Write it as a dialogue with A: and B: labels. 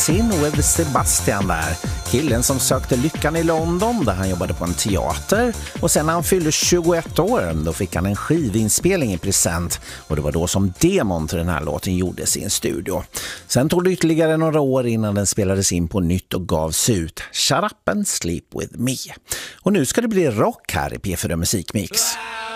A: Sin with Sebastian där. Killen som sökte lyckan i London där han jobbade på en teater. Och sen när han fyllde 21 år då fick han en skivinspelning i present. Och det var då som demon till den här låten gjordes i en studio. Sen tog det ytterligare några år innan den spelades in på nytt och gavs ut. Shut up and sleep with me. Och nu ska det bli rock här i P4 Musikmix.